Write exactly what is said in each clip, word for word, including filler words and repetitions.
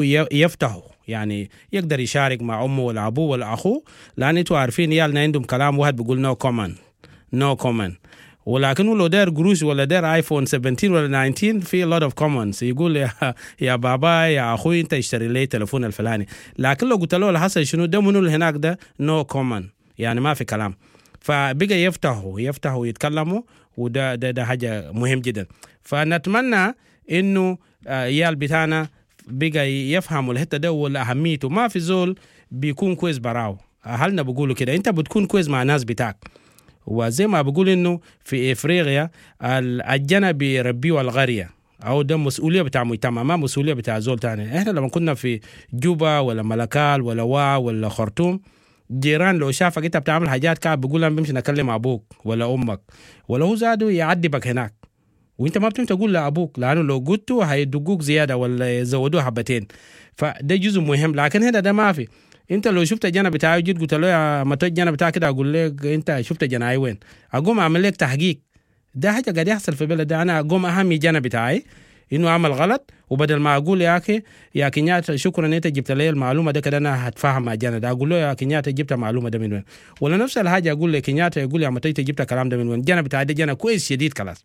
يفتحوا يعني يقدر يشارك مع أمه ولا أبوه ولا أخوه، لأن أنتوا عارفين يالنا عندهم كلام واحد بيقول نو كومن نو كومن، ولكن لو داير قروش ولا داير ايفون سبعتاشر ولا تسعتاشر في lot of comments يقول يا, يا بابا يا أخوي أنت اشتري لي تلفون الفلاني، لكن لو قلت له الحصل شنو ده منو اللي هناك ده نو كومن يعني ما في كلام. فبقى يفتحوا يفتحوا يتكلموا، وده ده, ده حاجة مهم جدا. فنتمنى إنه يال بتاعنا بقى يفهموا الحتة ده والأهميته. ما في زول بيكون كويس براو، أهلنا بيقولوا كده أنت بتكون كويس مع الناس بتاعك. وزي ما بقول إنه في إفريقيا الجنة بيربيوا الغرية، أو ده مسؤولية بتاع مجتمع ما مسؤولية بتاع زول تاني. إحنا لما كنا في جوبا ولا ملكال ولا وا ولا خرطوم، جيران لو شافك أنت بتعمل حاجات كعب بيقول أنا بمشي نكلم أبوك ولا أمك، ولا هو زادو يعذبك هناك، وانت ما بتم تقول لأبوك لأنه لو قلتوا هيدقوك زيادة ولا يزودوه حبتين. فده جزء مهم، لكن هنا ده ما في. انت لو شفت الجنة بتاعي جيت قلت له يا متى الجنة بتاعك كده، أقول لك انت شفت جناي وين، أقوم أعمل لك تحقيق. ده حاجة قاعد يحصل في البلد ده. أنا أقوم أهم جنة بتاعي إنه عمل غلط، وبدل ما أقول يا أخي يا كنيات شكرا أنت جبت لي المعلومة ده كده أنا هتفهم مع الجنة ده، أقول له يا كنيات جبت المعلومة ده من وين. ولا نفس الحاجة أقول لك كنيات يقول يا متى جبت الكلام ده من وين. الجنة بتاعي ده جنة كويس شديد خلاص،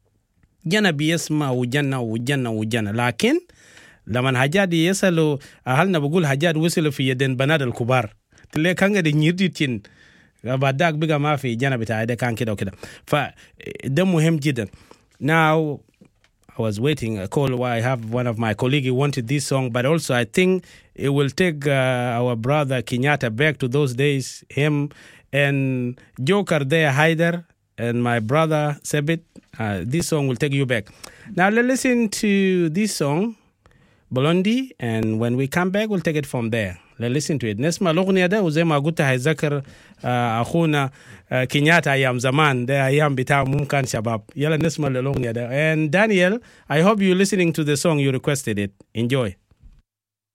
جنة بيسمع وجنة وجنة وجنة. لكن لما هجاد يسألوا أهلنا بقول هجاد وصلوا في يدين بنات الكبار تلاقي كان قد يردين بعدك بقى ما في جنة بتاعي ده كان كده وكده. فده مهم جدا. Now I was waiting a call where I have one of my colleagues who wanted this song, but also I think it will take uh, our brother Kenyatta back to those days, him and Joker there, Haider, and my brother Sebit. Uh, this song will take you back. Now let's listen to this song, Blondie, and when we come back we'll take it from there. Let's listen to it. نسمع الأغنية ده، وزي ما قلت هيذكر أخونا كينياتا أيام زمان ده، أيام بتاع ممكن شباب. يلا نسمع الأغنية ده. And Daniel, I hope you're listening to the song, you requested it. Enjoy.